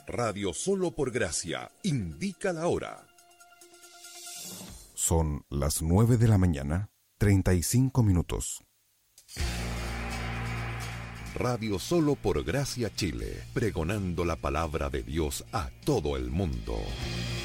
Radio Solo por Gracia indica la hora. Son las 9 de la mañana, 35 minutos. Radio Solo por Gracia Chile, pregonando la palabra de Dios a todo el mundo.